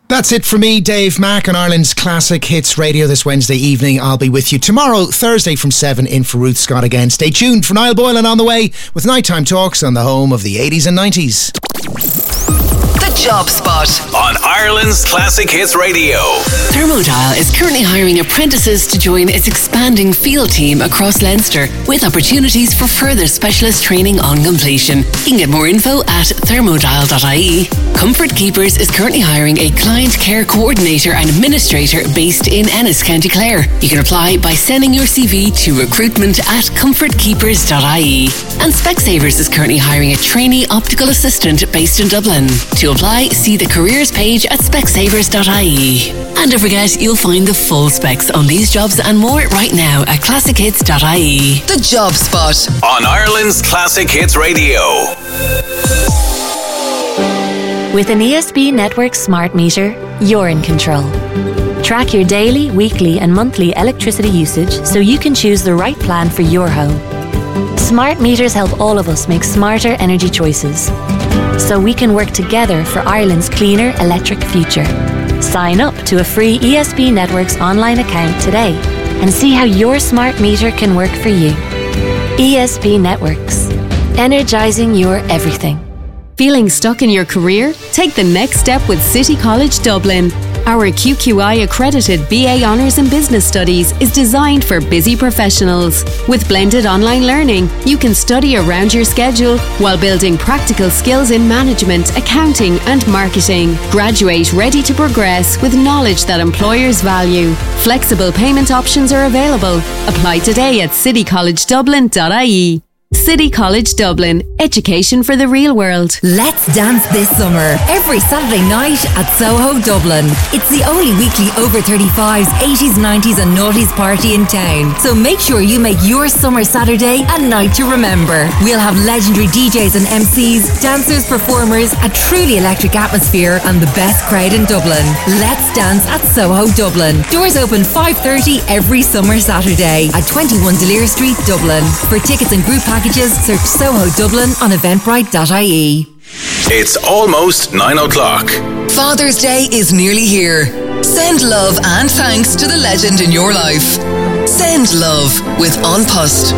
That's it for me, Dave Mack, on Ireland's Classic Hits Radio this Wednesday evening. I'll be with you tomorrow, Thursday from 7, in for Ruth Scott again. Stay tuned for Niall Boylan on the way with Nighttime Talks on the home of the 80s and 90s. The Job Spot on Ireland's Classic Hits Radio. Thermodile is currently hiring apprentices to join its expanding field team across Leinster, with opportunities for further specialist training on completion. You can get more info at thermodile.ie. Comfort Keepers is currently hiring a client care coordinator and administrator based in Ennis, County Clare. You can apply by sending your CV to recruitment@comfortkeepers.ie. And Specsavers is currently hiring a trainee optical assistant based in Dublin. To apply, see the careers page at specsavers.ie. And don't forget, you'll find the full specs on these jobs and more right now at classichits.ie. The Job Spot on Ireland's Classic Hits Radio. With an ESB Network smart meter, you're in control. Track your daily, weekly and monthly electricity usage so you can choose the right plan for your home. Smart meters help all of us make smarter energy choices, so we can work together for Ireland's cleaner electric future. Sign up to a free ESB Networks online account today and see how your smart meter can work for you. ESB Networks. Energising your everything. Feeling stuck in your career? Take the next step with City College Dublin. Our QQI accredited BA Honours in Business Studies is designed for busy professionals. With blended online learning, you can study around your schedule while building practical skills in management, accounting and marketing. Graduate ready to progress with knowledge that employers value. Flexible payment options are available. Apply today at citycollegedublin.ie. City College Dublin. Education for the real world. Let's dance this summer. Every Saturday night at Soho Dublin. It's the only weekly over 35s, 80s, 90s and noughties party in town. So make sure you make your summer Saturday a night to remember. We'll have legendary DJs and MCs, dancers, performers, a truly electric atmosphere and the best crowd in Dublin. Let's dance at Soho Dublin. Doors open 5:30 every summer Saturday at 21 Delir Street, Dublin. For tickets and group packages, search Soho Dublin on eventbrite.ie. It's almost 9 o'clock. Father's Day is nearly here. Send love and thanks to the legend in your life. Send love with An Post.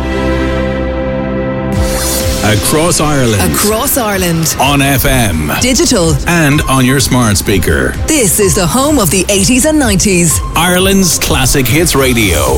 Across Ireland. Across Ireland. On FM. Digital. And on your smart speaker. This is the home of the 80s and 90s. Ireland's Classic Hits Radio.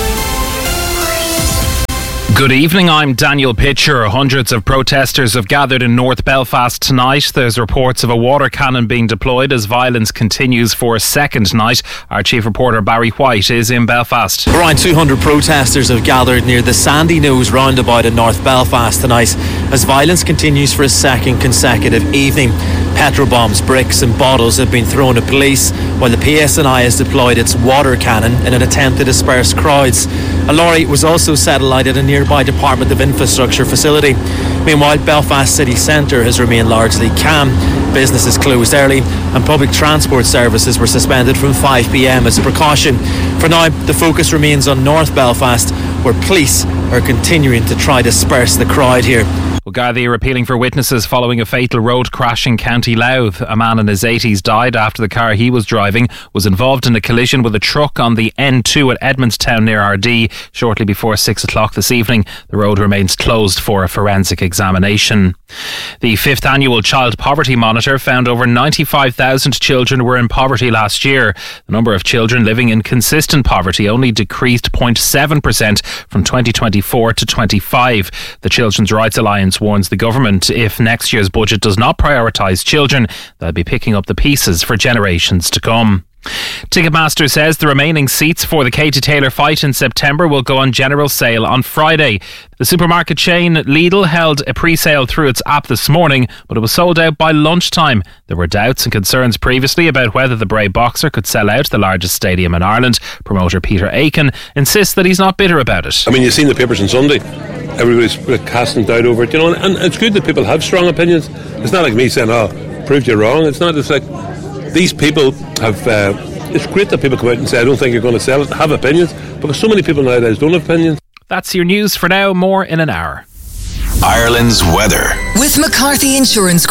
Good evening, I'm Daniel Pitcher. Hundreds of protesters have gathered in North Belfast tonight. There's reports of a water cannon being deployed as violence continues for a second night. Our chief reporter Barry White is in Belfast. Around 200 protesters have gathered near the Sandy Nose roundabout in North Belfast tonight as violence continues for a second consecutive evening. Petrol bombs, bricks and bottles have been thrown at police, while the PSNI has deployed its water cannon in an attempt to disperse crowds. A lorry was also set alight at a nearby Department of Infrastructure facility. Meanwhile, Belfast city centre has remained largely calm. Businesses closed early and public transport services were suspended from 5 p.m. as a precaution. For now, the focus remains on North Belfast, where police are continuing to try to disperse the crowd here. Well, Gardaí are appealing for witnesses following a fatal road crash in County Louth. A man in his 80s died after the car he was driving was involved in a collision with a truck on the N2 at Edmondstown near RD shortly before 6 o'clock this evening. The road remains closed for a forensic examination. The 5th annual Child Poverty Monitor found over 95,000 children were in poverty last year. The number of children living in consistent poverty only decreased 0.7% from 2024 to 25. The Children's Rights Alliance warns the government if next year's budget does not prioritise children, they'll be picking up the pieces for generations to come. Ticketmaster says the remaining seats for the Katie Taylor fight in September will go on general sale on Friday. The supermarket chain Lidl held a pre-sale through its app this morning, but it was sold out by lunchtime. There were doubts and concerns previously about whether the Bray Boxer could sell out the largest stadium in Ireland. Promoter Peter Aiken insists that he's not bitter about it. I mean, you've seen the papers on Sunday. Everybody's casting doubt over it, you know, and it's good that people have strong opinions. It's not like me saying, proved you wrong. It's not. It's like these people have... it's great that people come out and say, I don't think you're going to sell it, have opinions, because so many people nowadays don't have opinions. That's your news for now. More in an hour. Ireland's weather. With McCarthy Insurance Group.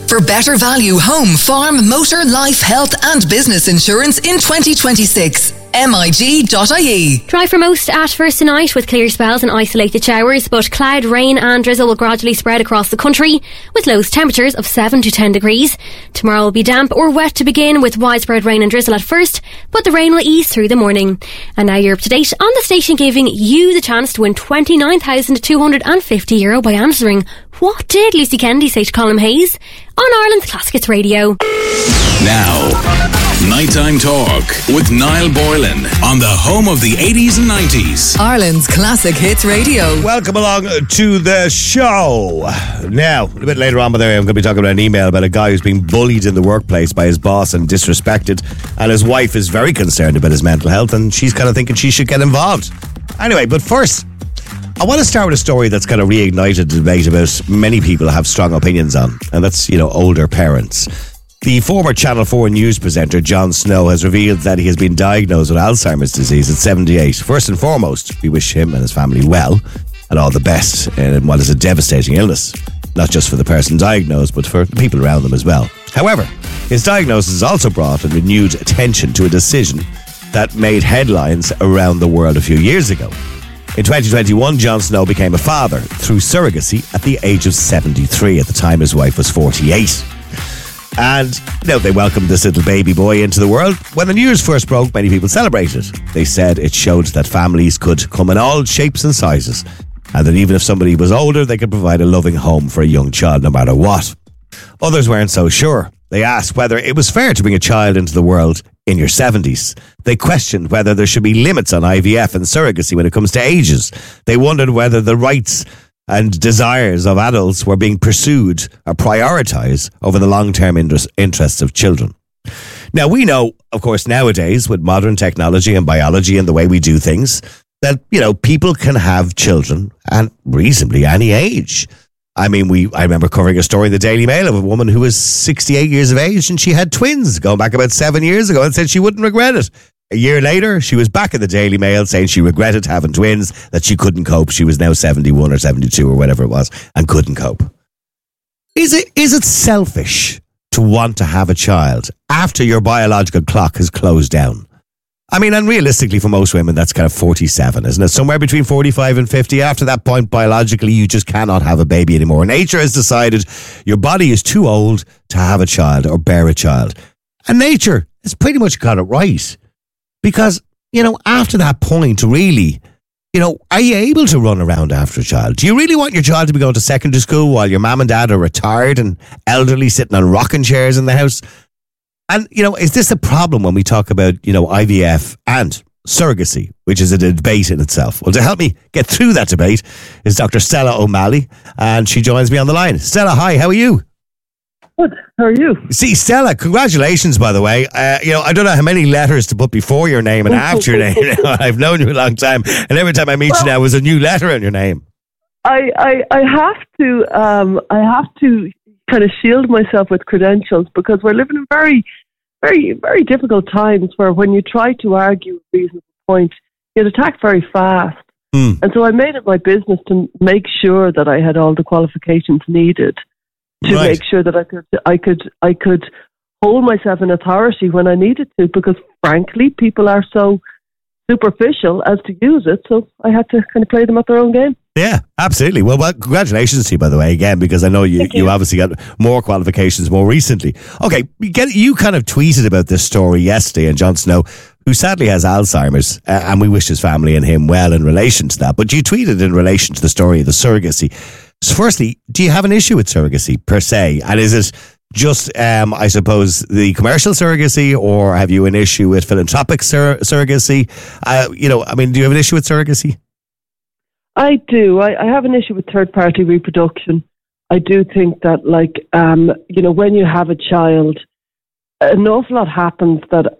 for better value home, farm, motor, life, health and business insurance in 2026. MIG.ie. Dry for most at first tonight with clear spells and isolated showers, but cloud, rain and drizzle will gradually spread across the country with lows temperatures of 7 to 10 degrees. Tomorrow will be damp or wet to begin with widespread rain and drizzle at first, but the rain will ease through the morning. And now you're up to date on the station, giving you the chance to win €29,250 by answering what did Lucy Kennedy say to Colin Hayes on Ireland's Classic Hits Radio. Now, Nighttime Talk with Niall Boylan on the home of the 80s and 90s. Ireland's Classic Hits Radio. Welcome along to the show. Now, a bit later on, I'm going to be talking about an email about a guy who's being bullied in the workplace by his boss and disrespected, and his wife is very concerned about his mental health, and she's kind of thinking she should get involved. Anyway, but first, I want to start with a story that's kind of reignited a debate about many people have strong opinions on, and that's, older parents. The former Channel 4 news presenter Jon Snow has revealed that he has been diagnosed with Alzheimer's disease at 78. First and foremost, we wish him and his family well and all the best in what is a devastating illness, not just for the person diagnosed, but for the people around them as well. However, his diagnosis has also brought a renewed attention to a decision that made headlines around the world a few years ago. In 2021, Jon Snow became a father through surrogacy at the age of 73. At the time, his wife was 48. And they welcomed this little baby boy into the world. When the news first broke, many people celebrated. They said it showed that families could come in all shapes and sizes, and that even if somebody was older, they could provide a loving home for a young child no matter what. Others weren't so sure. They asked whether it was fair to bring a child into the world in your 70s. They questioned whether there should be limits on IVF and surrogacy when it comes to ages. They wondered whether the rights and desires of adults were being pursued or prioritised over the long-term interests of children. Now, we know, of course, nowadays, with modern technology and biology and the way we do things, that, people can have children at reasonably any age. I remember covering a story in the Daily Mail of a woman who was 68 years of age and she had twins going back about 7 years ago and said she wouldn't regret it. A year later, she was back in the Daily Mail saying she regretted having twins, that she couldn't cope. She was now 71 or 72 or whatever it was and couldn't cope. Is it selfish to want to have a child after your biological clock has closed down? And realistically for most women, that's kind of 47, isn't it? Somewhere between 45 and 50. After that point, biologically, you just cannot have a baby anymore. Nature has decided your body is too old to have a child or bear a child. And nature has pretty much got it right. Because, after that point, really, are you able to run around after a child? Do you really want your child to be going to secondary school while your mum and dad are retired and elderly sitting on rocking chairs in the house? And, is this a problem when we talk about, IVF and surrogacy, which is a debate in itself? Well, to help me get through that debate is Dr. Stella O'Malley, and she joins me on the line. Stella, hi, how are you? Good. How are you? See, Stella, congratulations, by the way. I don't know how many letters to put before your name and after your name. I've known you a long time, and every time I meet you now, there's a new letter in your name. I have to kind of shield myself with credentials because we're living in very, very, very difficult times where when you try to argue a reasonable point, you get attacked very fast. And so I made it my business to make sure that I had all the qualifications needed to make sure that I could hold myself in authority when I needed to, because frankly, people are so superficial as to use it. So I had to kind of play them at their own game. Yeah, absolutely. Well, congratulations to you, by the way, again, because I know you obviously got more qualifications more recently. Okay, you kind of tweeted about this story yesterday, and Jon Snow, who sadly has Alzheimer's, and we wish his family and him well in relation to that. But you tweeted in relation to the story of the surrogacy. So firstly, do you have an issue with surrogacy per se? And is it just, I suppose, the commercial surrogacy, or have you an issue with philanthropic surrogacy? Do you have an issue with surrogacy? I do. I have an issue with third-party reproduction. I do think that, when you have a child, an awful lot happens that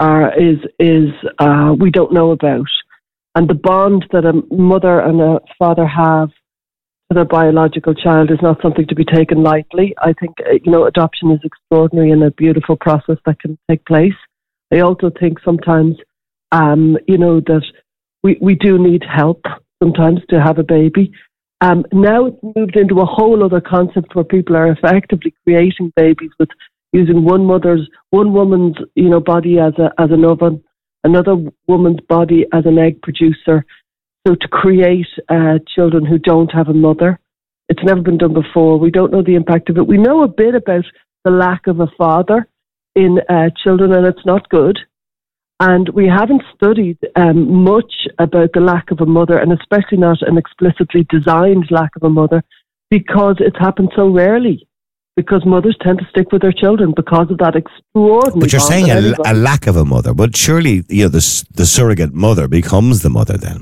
we don't know about. And the bond that a mother and a father have to their biological child is not something to be taken lightly. I think, adoption is extraordinary and a beautiful process that can take place. I also think sometimes, that we do need help sometimes to have a baby. Now it's moved into a whole other concept where people are effectively creating babies with using one woman's, body as an oven, another woman's body as an egg producer. So to create children who don't have a mother. It's never been done before. We don't know the impact of it. We know a bit about the lack of a father in children, and it's not good. And we haven't studied much about the lack of a mother, and especially not an explicitly designed lack of a mother, because it's happened so rarely. Because mothers tend to stick with their children because of that extraordinary. But you're saying a lack of a mother, but surely the surrogate mother becomes the mother then.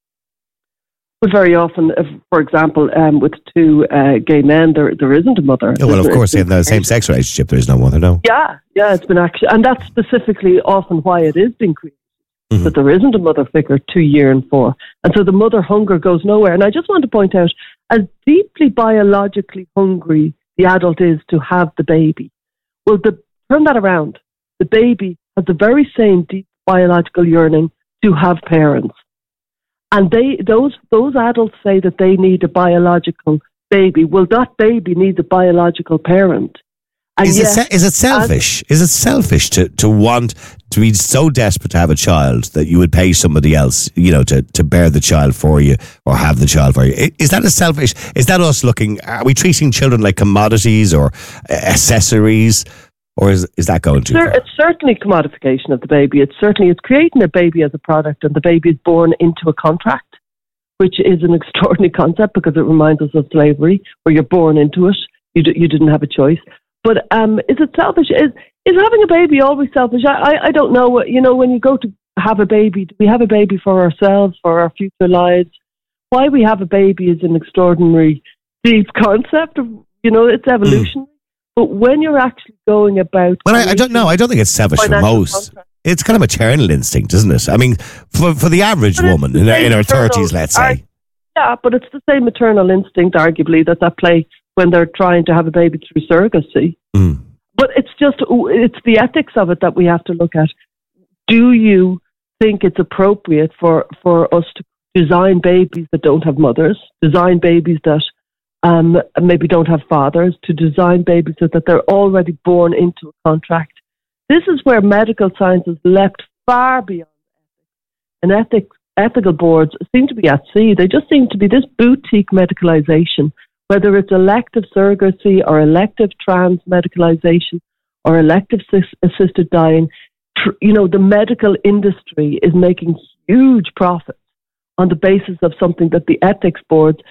But very often, for example, with two gay men, there isn't a mother. Yeah, well, of course, in the same-sex relationship, there is no mother, no. Yeah, it's been actually, and that's specifically often why it is being created, that there isn't a mother figure 2, year and 4. And so the mother hunger goes nowhere. And I just want to point out, as deeply biologically hungry the adult is to have the baby, well, turn that around. The baby has the very same deep biological yearning to have parents. And those adults say that they need a biological baby. Well, that baby needs a biological parent. And is it selfish? Is it selfish to want to be so desperate to have a child that you would pay somebody else, to bear the child for you or have the child for you? Is that selfish? Is that us looking? Are we treating children like commodities or accessories? Or is that going too far? It's certainly commodification of the baby. It's creating a baby as a product, and the baby is born into a contract, which is an extraordinary concept because it reminds us of slavery, where you're born into it. You didn't have a choice. But is it selfish? Is having a baby always selfish? I don't know. When you go to have a baby, do we have a baby for ourselves, for our future lives? Why we have a baby is an extraordinary, deep concept. It's evolutionary. But when you're actually going about... Well, I don't know. I don't think it's selfish for most. Contract. It's kind of maternal instinct, isn't it? I mean, for the average woman in her 30s, let's say. Yeah, but it's the same maternal instinct, arguably, that's at play when they're trying to have a baby through surrogacy. But it's the ethics of it that we have to look at. Do you think it's appropriate for us to design babies that don't have mothers, design babies that maybe don't have fathers, to design babies so that they're already born into a contract? This is where medical science has leapt far beyond ethics. And ethical boards seem to be at sea. They just seem to be this boutique medicalization, whether it's elective surrogacy or elective trans medicalization or elective assisted dying. The medical industry is making huge profits on the basis of something that the ethics boards